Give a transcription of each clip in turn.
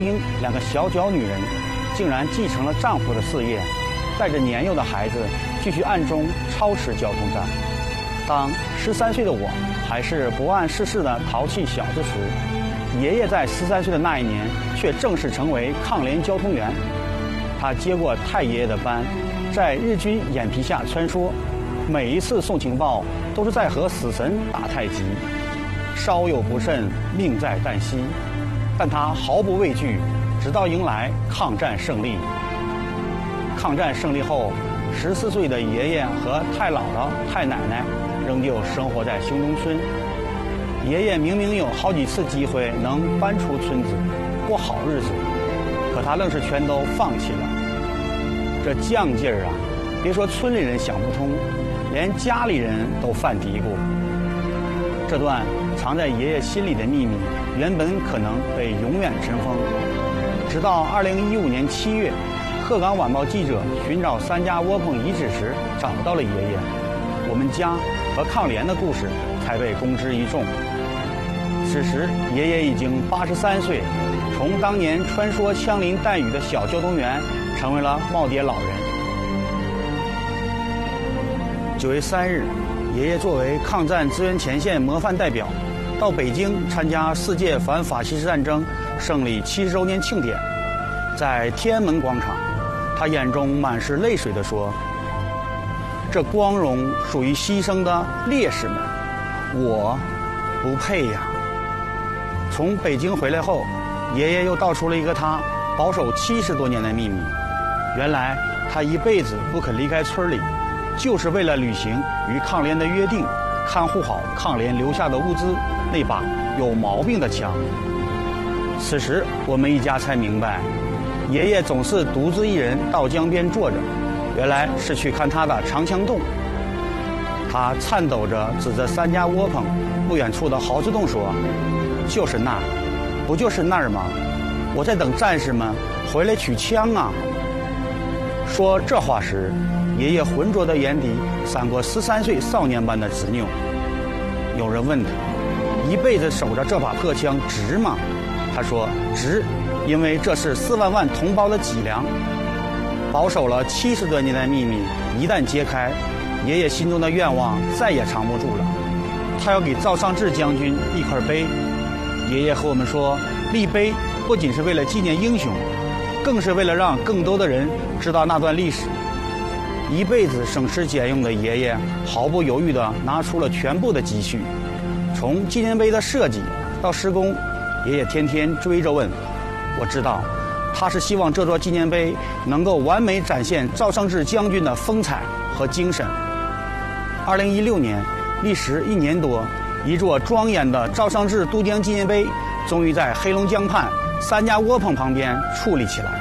英两个小脚女人竟然继承了丈夫的事业，带着年幼的孩子继续暗中操持交通站。当13岁的我还是不谙世事的淘气小子时，爷爷在13岁的那一年却正式成为抗联交通员。他接过太爷爷的班，在日军眼皮下穿梭，每一次送情报都是在和死神打太极，稍有不慎，命在旦夕。但他毫不畏惧，直到迎来抗战胜利。抗战胜利后，14岁的爷爷和太姥姥、太奶奶仍旧生活在兴中村。爷爷明明有好几次机会能搬出村子，过好日子，可他愣是全都放弃了。这犟劲儿啊，别说村里人想不通，连家里人都犯嘀咕。这段藏在爷爷心里的秘密，原本可能被永远尘封。直到2015年7月，鹤岗晚报记者寻找三家窝棚遗址时，找到了爷爷，我们家和抗联的故事才被公之于众。此时爷爷已经83岁，从当年穿梭枪林弹雨的小交通员成为了耄耋老人。9月3日，爷爷作为抗战支援前线模范代表，到北京参加世界反法西斯战争胜利70周年庆典。在天安门广场，他眼中满是泪水地说：“这光荣属于牺牲的烈士们，我不配呀。”从北京回来后，爷爷又道出了一个他保守70多年的秘密。原来他一辈子不肯离开村里，就是为了履行与抗联的约定，看护好抗联留下的物资，那把有毛病的枪。此时我们一家才明白，爷爷总是独自一人到江边坐着，原来是去看他的长枪洞。他颤抖着指着三家窝棚不远处的壕子洞说：“就是那儿，不就是那儿吗？我在等战士们回来取枪啊！”说这话时，爷爷浑浊的眼底闪过13岁少年般的执拗。有人问他，一辈子守着这把破枪值吗？他说值，因为这是4万万同胞的脊梁。保守了70多年的秘密一旦揭开，爷爷心中的愿望再也藏不住了。他要给赵尚志将军立块碑。爷爷和我们说，立碑不仅是为了纪念英雄，更是为了让更多的人知道那段历史。一辈子省吃俭用的爷爷毫不犹豫地拿出了全部的积蓄，从纪念碑的设计到施工，爷爷天天追着问。我知道他是希望这座纪念碑能够完美展现赵尚志将军的风采和精神。2016年，历时1年多，一座庄严的赵尚志渡江纪念碑终于在黑龙江畔三家窝棚旁边矗立起来。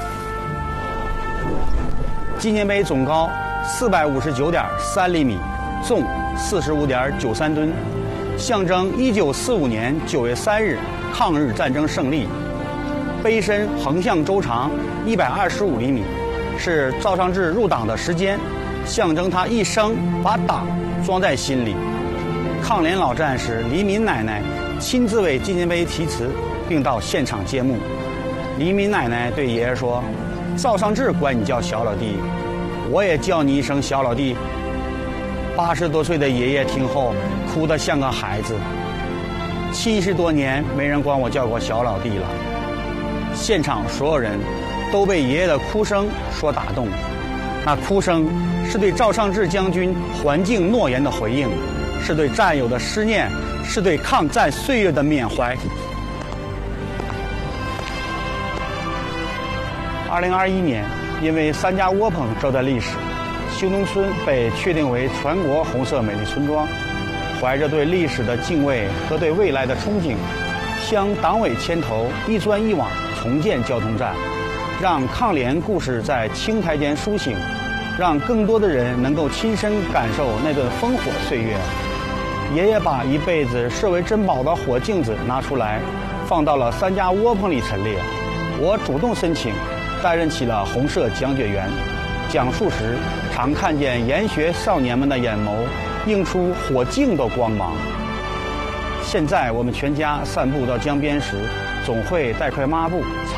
纪念碑总高459.3厘米，重45.93吨，象征1945年9月3日抗日战争胜利。碑身横向周长125厘米，是赵尚志入党的时间，象征他一生把党装在心里。抗联老战士黎民奶奶亲自为纪念碑题词，并到现场揭幕。黎民奶奶对爷爷说：“赵尚志管你叫小老弟，我也叫你一声小老弟。”80多岁的爷爷听后哭得像个孩子。70多年没人管我叫过小老弟了。现场所有人都被爷爷的哭声所打动，那哭声是对赵尚志将军还敬诺言的回应，是对战友的思念，是对抗战岁月的缅怀。2021年，因为三家窝棚这段历史，兴中村被确定为全国红色美丽村庄。怀着对历史的敬畏和对未来的憧憬，向党委牵头，一砖一瓦重建交通站，让抗联故事在青苔间苏醒，让更多的人能够亲身感受那段烽火岁月。爷爷把一辈子视为珍宝的火镜子拿出来，放到了三家窝棚里陈列。我主动申请，担任起了红色讲解员。讲述时，常看见研学少年们的眼眸映出火镜的光芒。现在我们全家散步到江边时， 总会带块抹布